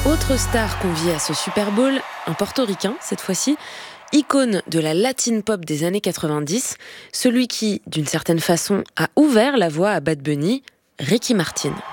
Autre star conviée à ce Super Bowl, un portoricain cette fois-ci, icône de la latine pop des années 90, celui qui, d'une certaine façon, a ouvert la voie à Bad Bunny, Ricky Martin.